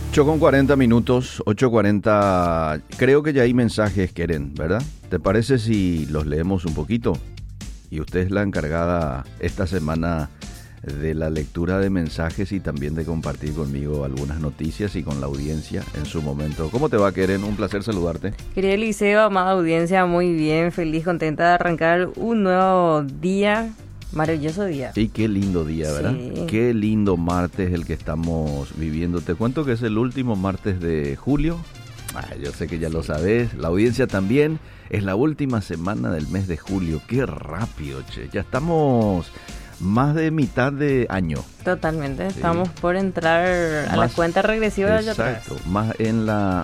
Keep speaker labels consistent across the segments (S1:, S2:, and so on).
S1: 8:40, 8:40. Creo que ya hay mensajes, Keren, ¿verdad? ¿Te parece si los leemos un poquito? Y usted es la encargada esta semana de la lectura de mensajes y también de compartir conmigo algunas noticias y con la audiencia en su momento. ¿Cómo te va, Keren? Un placer saludarte.
S2: Querido Eliseo, amada audiencia, muy bien, feliz, contenta de arrancar un nuevo día. Maravilloso día.
S1: Y qué lindo día, ¿verdad?
S2: Sí.
S1: Qué lindo martes el que estamos viviendo. Te cuento que es el último martes de julio. Yo sé que ya lo sabes, la audiencia también. Es la última semana del mes de julio. Qué rápido, che. Ya estamos más de mitad de año.
S2: Totalmente,
S1: Sí.
S2: estamos por entrar a la cuenta regresiva de allá atrás.
S1: Exacto, más en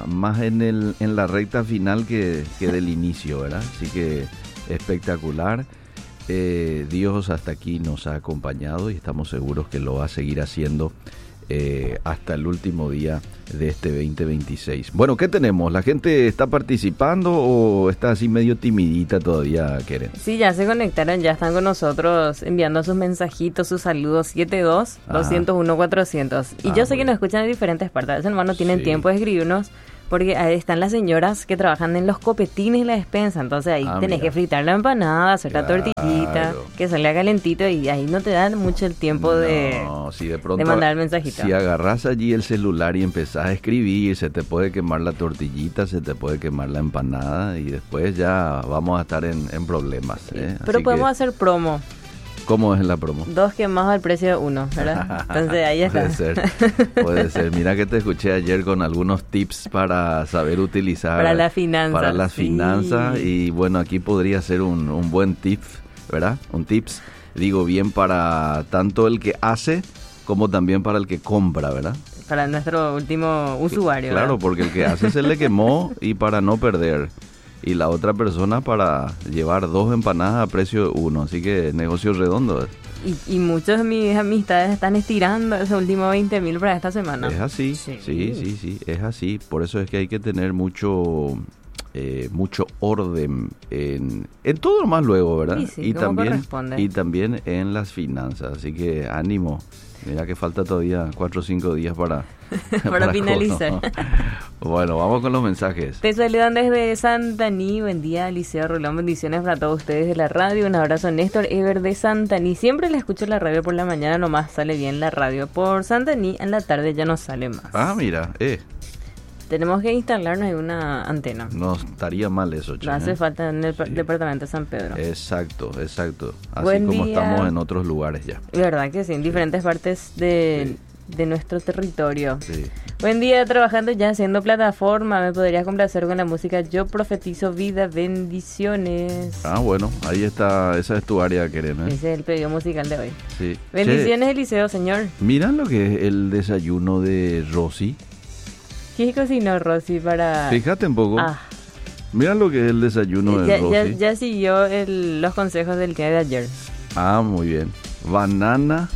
S1: la recta final que del inicio, ¿verdad? Así que espectacular. Dios hasta aquí nos ha acompañado y estamos seguros que lo va a seguir haciendo hasta el último día de este 2026. Bueno, ¿qué tenemos? ¿La gente está participando o está así medio timidita todavía, Keren?
S2: Sí, ya se conectaron, ya están con nosotros enviando sus mensajitos, sus saludos, 72-201-400. Y yo sé que nos escuchan en diferentes partes, a veces nomás no tienen tiempo de escribirnos, porque ahí están las señoras que trabajan en los copetines y la despensa, entonces ahí tenés que fritar la empanada, hacer la tortillita, que salga calentito y ahí no te dan mucho el tiempo de mandar el mensajito.
S1: Si agarras allí el celular y empezás a escribir, se te puede quemar la tortillita, se te puede quemar la empanada y después ya vamos a estar en problemas.
S2: Pero podemos hacer promo.
S1: ¿Cómo es la promo?
S2: 2 quemados al precio de 1, ¿verdad? Entonces ahí está.
S1: Puede ser. Mira que te escuché ayer con algunos tips para saber utilizar.
S2: Para las finanzas.
S1: Para las finanzas. Y bueno, aquí podría ser un buen tip, ¿verdad? Un tips, digo bien, para tanto el que hace como también para el que compra, ¿verdad?
S2: Para nuestro último usuario.
S1: Claro,
S2: ¿verdad?
S1: porque el que hace se le quemó y para no perder. Y la otra persona para llevar 2 empanadas a precio de 1. Así que negocio redondo.
S2: Y muchas de mis amistades están estirando esos últimos 20.000 para esta semana.
S1: Es así, sí, es así. Por eso es que hay que tener mucho orden en todo lo más luego, ¿verdad?
S2: Sí, como corresponde.
S1: Y también en las finanzas. Así que ánimo. Mira que falta todavía 4 o 5 días para
S2: finalizar.
S1: Bueno, vamos con los mensajes.
S2: Te saludan desde Santaní. Buen día, Liceo Rolón. Bendiciones para todos ustedes de la radio. Un abrazo, Néstor Ever de Santaní. Siempre le escucho la radio por la mañana, nomás sale bien la radio. Por Santaní, en la tarde ya no sale más.
S1: Mira,
S2: Tenemos que instalarnos ahí una antena.
S1: No estaría mal eso, che.
S2: No hace falta en el departamento de San Pedro.
S1: Exacto. Así
S2: Buen
S1: como
S2: día.
S1: estamos en otros lugares ya.
S2: Verdad que sí, en diferentes partes de nuestro territorio.
S1: Sí.
S2: Buen día, trabajando ya haciendo plataforma. ¿Me podrías complacer con la música? Yo profetizo vida, bendiciones.
S1: Bueno, ahí está, esa es tu área, Keren, ¿eh?
S2: Ese es el pedido musical de hoy.
S1: Sí.
S2: Bendiciones, Eliseo, señor.
S1: Mira lo que es el desayuno de Rosy.
S2: ¿Qué cocinó Rosy para...?
S1: Fíjate un poco. Mira lo que es el desayuno de Rosy.
S2: Ya siguió los consejos del día de ayer.
S1: Muy bien. Banana,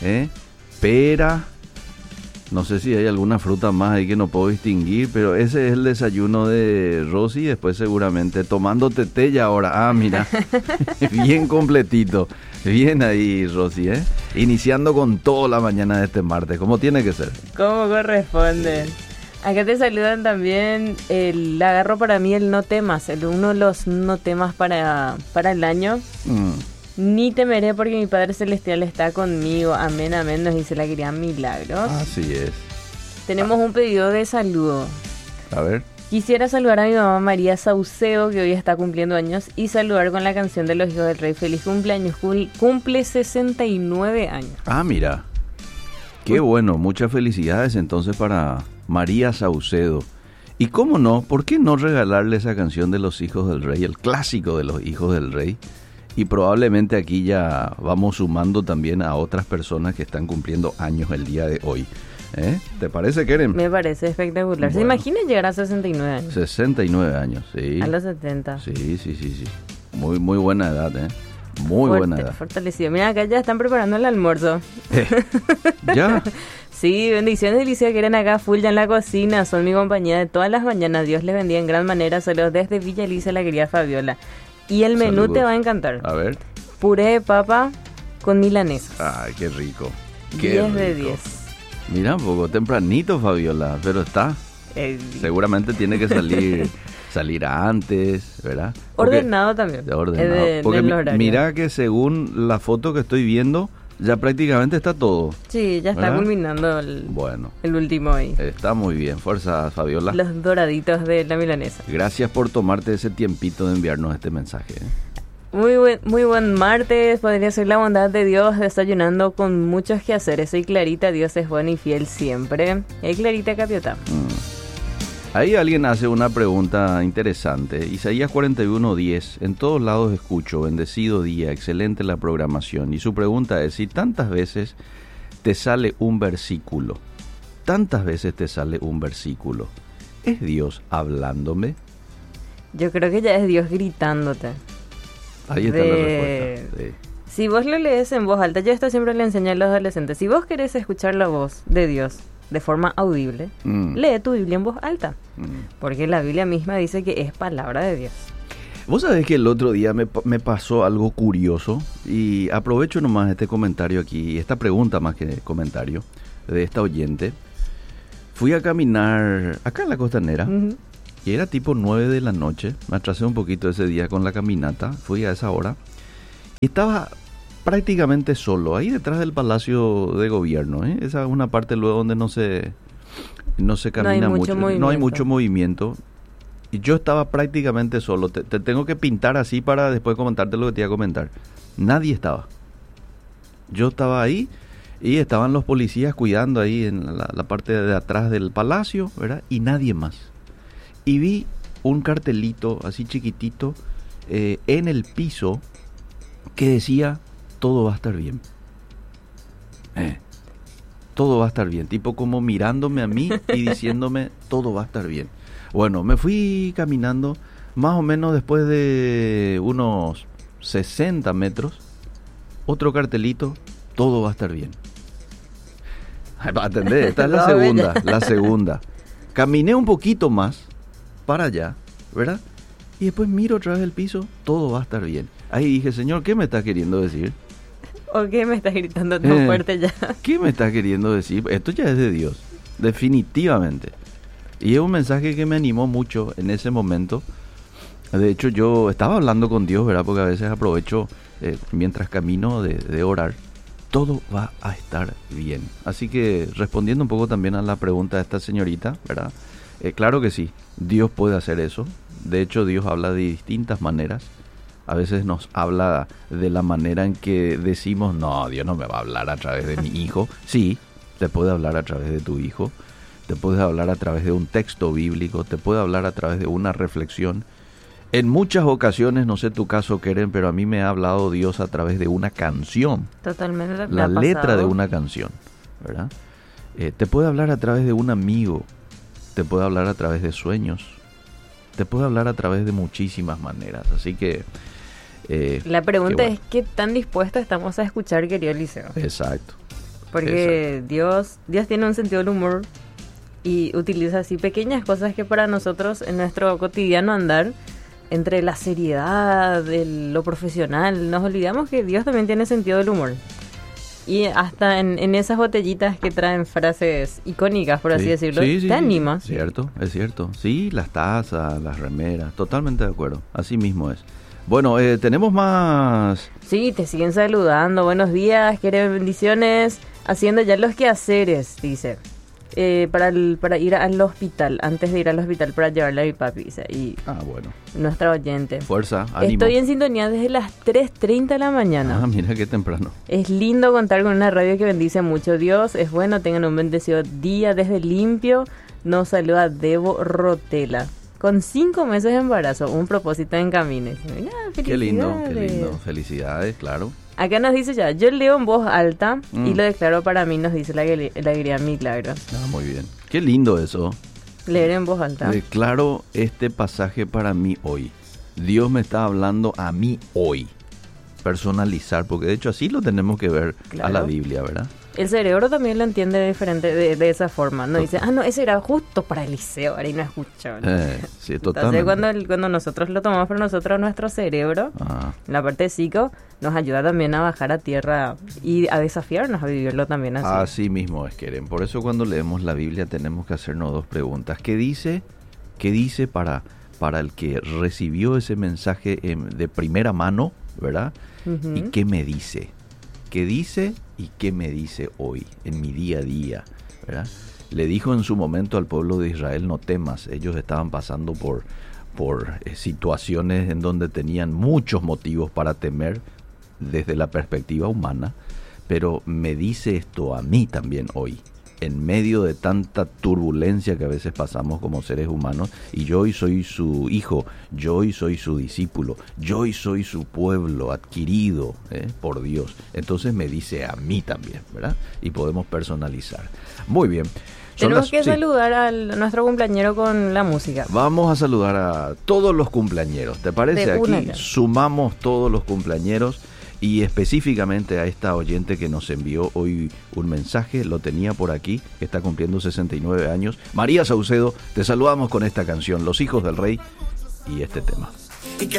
S1: pera. No sé si hay alguna fruta más ahí que no puedo distinguir, pero ese es el desayuno de Rosy. Después seguramente tomándote té ya ahora. Mira, bien completito. Bien ahí, Rosy, iniciando con toda la mañana de este martes, como tiene que ser.
S2: Como corresponde. Acá te saludan también, agarro para mí el no temas, uno de los no temas para el año. Ni temeré porque mi Padre Celestial está conmigo. Amén, amén, nos dice la querida Milagros.
S1: Así es.
S2: Tenemos un pedido de saludo.
S1: A ver.
S2: Quisiera saludar a mi mamá María Saucedo, que hoy está cumpliendo años, y saludar con la canción de los hijos del rey. Feliz cumpleaños, cumple 69 años.
S1: Mira. Qué bueno, muchas felicidades entonces para María Saucedo. Y cómo no, ¿por qué no regalarle esa canción de los hijos del rey, el clásico de los hijos del rey? Y probablemente aquí ya vamos sumando también a otras personas que están cumpliendo años el día de hoy. ¿Te parece, Keren?
S2: Me parece espectacular. ¿Se imagina llegar a 69 años?
S1: 69 años, sí.
S2: A los 70.
S1: Sí. Muy buena edad, Muy buena edad.
S2: Fortalecido. Mira, acá ya están preparando el almuerzo.
S1: ¿Ya?
S2: Sí, bendiciones, Eliseo, que eran acá full ya en la cocina. Son mi compañía de todas las mañanas. Dios les bendiga en gran manera. Saludos desde Villa Elisa, la querida Fabiola. Y el menú te va a encantar.
S1: A ver.
S2: Puré de papa con milanesas.
S1: Qué rico.
S2: 10 de 10.
S1: Mira, un poco tempranito, Fabiola, pero está. Seguramente tiene que salir antes, ¿verdad?
S2: Ordenado también.
S1: Ordenado. Porque mira que según la foto que estoy viendo, ya prácticamente está todo.
S2: Sí, ya está culminando el último ahí.
S1: Está muy bien. Fuerza, Fabiola.
S2: Los doraditos de la milanesa.
S1: Gracias por tomarte ese tiempito de enviarnos este mensaje.
S2: Muy buen martes. Podría ser la bondad de Dios desayunando con muchos quehaceres. Soy Clarita, Dios es bueno y fiel siempre. Y Clarita Capiota.
S1: Ahí alguien hace una pregunta interesante. Isaías 41:10. En todos lados escucho, bendecido día, excelente la programación. Y su pregunta es, si tantas veces te sale un versículo, ¿es Dios hablándome?
S2: Yo creo que ya es Dios gritándote.
S1: Ahí está la respuesta. Sí.
S2: Si vos lo lees en voz alta, yo esto siempre le enseño a los adolescentes, si vos querés escuchar la voz de Dios de forma audible, lee tu Biblia en voz alta, porque la Biblia misma dice que es palabra de Dios.
S1: Vos sabés que el otro día me pasó algo curioso, y aprovecho nomás este comentario aquí, esta pregunta más que comentario, de esta oyente. Fui a caminar acá en la Costanera, y era tipo 9 de la noche, me atrasé un poquito ese día con la caminata, fui a esa hora, y estaba prácticamente solo, ahí detrás del Palacio de Gobierno, esa es una parte luego donde no se camina mucho, no hay mucho movimiento, y yo estaba prácticamente solo. Te tengo que pintar así para después comentarte lo que te iba a comentar. Nadie estaba. Yo estaba ahí y estaban los policías cuidando ahí en la parte de atrás del palacio, ¿verdad? Y nadie más. Y vi un cartelito así chiquitito en el piso que decía: todo va a estar bien. Todo va a estar bien. Tipo como mirándome a mí y diciéndome: todo va a estar bien. Bueno, me fui caminando más o menos después de unos 60 metros. Otro cartelito: todo va a estar bien. ¿Atendés? Esta es la segunda. Caminé un poquito más para allá, ¿verdad? Y después miro otra vez el piso: todo va a estar bien. Ahí dije: Señor, ¿qué me está queriendo decir?
S2: ¿O qué me estás gritando tan fuerte ya?
S1: ¿Qué me está queriendo decir? Esto ya es de Dios, definitivamente. Y es un mensaje que me animó mucho en ese momento. De hecho, yo estaba hablando con Dios, ¿verdad? Porque a veces aprovecho, mientras camino, de orar. Todo va a estar bien. Así que, respondiendo un poco también a la pregunta de esta señorita, ¿verdad? Claro que sí, Dios puede hacer eso. De hecho, Dios habla de distintas maneras. A veces nos habla de la manera en que decimos: no, Dios no me va a hablar a través de mi hijo. Sí, te puede hablar a través de tu hijo. Te puede hablar a través de un texto bíblico. Te puede hablar a través de una reflexión. En muchas ocasiones, no sé tu caso, Keren, pero a mí me ha hablado Dios a través de una canción.
S2: Totalmente.
S1: La letra de una canción, ¿verdad? Te puede hablar a través de un amigo. Te puede hablar a través de sueños. Te puede hablar a través de muchísimas maneras. Así que...
S2: la pregunta es: ¿qué tan dispuestos estamos a escuchar, querido Eliseo?
S1: Exacto.
S2: Porque Dios tiene un sentido del humor y utiliza así pequeñas cosas que para nosotros en nuestro cotidiano andar, entre la seriedad, lo profesional, nos olvidamos que Dios también tiene sentido del humor. Y hasta en esas botellitas que traen frases icónicas, por así decirlo, te animas.
S1: Cierto, es cierto. Sí, las tazas, las remeras, totalmente de acuerdo. Así mismo es. Bueno, tenemos más...
S2: Sí, te siguen saludando. Buenos días, quieren bendiciones. Haciendo ya los quehaceres, dice. Para ir al hospital, antes de ir al hospital para llevarle a mi papi, dice. Y
S1: bueno.
S2: Nuestra oyente.
S1: Fuerza, ánimo.
S2: Estoy en sintonía desde las 3:30 de la mañana.
S1: Mira qué temprano.
S2: Es lindo contar con una radio que bendice mucho. Dios es bueno, tengan un bendecido día desde Limpio. Nos saluda Debo Rotela. Con 5 meses de embarazo, un propósito en camines. Mira,
S1: qué lindo, qué lindo. Felicidades, claro.
S2: Acá nos dice ya: yo leo en voz alta y lo declaro para mí, nos dice la alegría Milagros.
S1: Muy bien. Qué lindo eso.
S2: Leer en voz alta.
S1: Declaro este pasaje para mí hoy. Dios me está hablando a mí hoy. Personalizar, porque de hecho así lo tenemos que ver a la Biblia, ¿verdad?
S2: El cerebro también lo entiende diferente de esa forma. No dice, no, ese era justo para Eliseo, ahora y no escuchó.
S1: Sí, totalmente.
S2: Entonces cuando nosotros lo tomamos para nosotros, nuestro cerebro, la parte psico, nos ayuda también a bajar a tierra y a desafiarnos a vivirlo también así.
S1: Así mismo es, Keren. Por eso cuando leemos la Biblia tenemos que hacernos dos preguntas. ¿Qué dice para el que recibió ese mensaje de primera mano, verdad? Uh-huh. ¿Y qué me dice? ¿Qué dice y qué me dice hoy, en mi día a día? ¿Verdad? Le dijo en su momento al pueblo de Israel, no temas. Ellos estaban pasando por situaciones en donde tenían muchos motivos para temer desde la perspectiva humana, pero me dice esto a mí también hoy, en medio de tanta turbulencia que a veces pasamos como seres humanos, y yo hoy soy su hijo, yo hoy soy su discípulo, yo hoy soy su pueblo adquirido por Dios. Entonces me dice a mí también, ¿verdad? Y podemos personalizar. Muy bien.
S2: Tenemos que saludar a nuestro cumpleañero con la música.
S1: Vamos a saludar a todos los cumpleañeros. ¿Te parece? Aquí sumamos todos los cumpleañeros. Y específicamente a esta oyente que nos envió hoy un mensaje, lo tenía por aquí, que está cumpliendo 69 años. María Saucedo, te saludamos con esta canción, Los Hijos del Rey, y este tema.